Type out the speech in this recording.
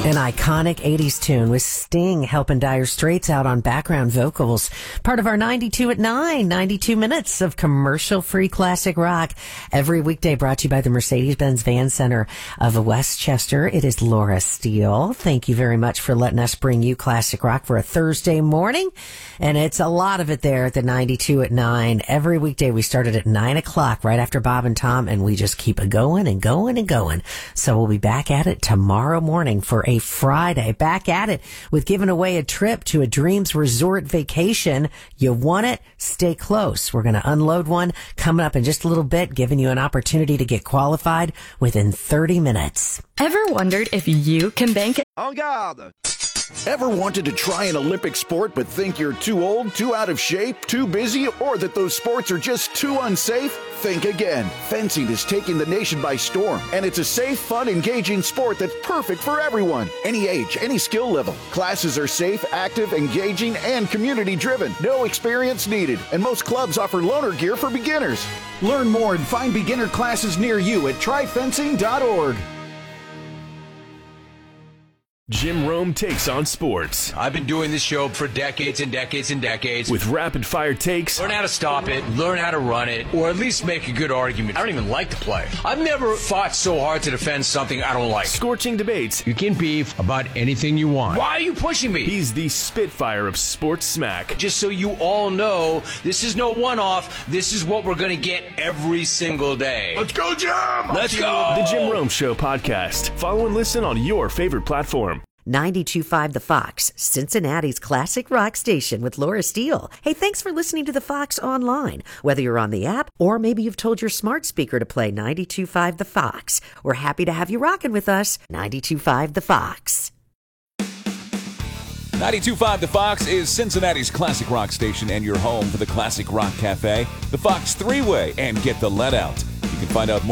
An iconic 80s tune with Sting helping Dire Straits out on background vocals. Part of our 92 at 9, 92 minutes of commercial-free classic rock. Every weekday brought to you by the Mercedes-Benz Van Center of Westchester. It is Laura Steele. Thank you very much for letting us bring you classic rock for a Thursday morning. And it's a lot of it there at the 92 at 9. Every weekday we started at 9 o'clock right after Bob and Tom, and we just keep it going and going and going. So we'll be back at it tomorrow morning for a Friday. Back at it with giving away a trip to a Dreams Resort vacation. You want it? Stay close. We're going to unload one coming up in just a little bit, giving you an opportunity to get qualified within 30 minutes. Ever wondered if you can bank it? En garde! Ever wanted to try an Olympic sport but think you're too old, too out of shape, too busy, or that those sports are just too unsafe? Think again. Fencing is taking the nation by storm, and it's a safe, fun, engaging sport that's perfect for everyone. Any age, any skill level. Classes are safe, active, engaging, and community-driven. No experience needed, and most clubs offer loaner gear for beginners. Learn more and find beginner classes near you at tryfencing.org. Jim Rome takes on sports. I've been doing this show for decades and decades and decades. With rapid-fire takes. Learn how to stop it, learn how to run it, or at least make a good argument. I don't even like to play. I've never fought so hard to defend something I don't like. Scorching debates. You can beef about anything you want. Why are you pushing me? He's the Spitfire of sports smack. Just so you all know, this is no one-off. This is what we're going to get every single day. Let's go, Jim! Let's go! The Jim Rome Show podcast. Follow and listen on your favorite platform. 92.5 The Fox, Cincinnati's classic rock station with Laura Steele. Hey, thanks for listening to The Fox online. Whether you're on the app or maybe you've told your smart speaker to play 92.5 The Fox. We're happy to have you rocking with us. 92.5 The Fox. 92.5 The Fox is Cincinnati's classic rock station and your home for the Classic Rock Cafe, the Fox Three-Way, and Get the Let Out. You can find out more